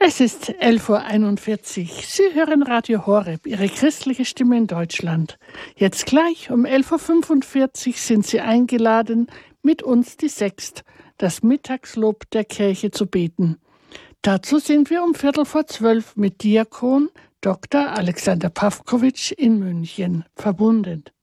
Es ist 11:41 Uhr. Sie hören Radio Horeb, Ihre christliche Stimme in Deutschland. Jetzt gleich um 11:45 Uhr sind Sie eingeladen, mit uns die Sext, das Mittagslob der Kirche, zu beten. Dazu sind wir um 11:45 mit Diakon Dr. Alexander Pawkowitsch in München verbunden.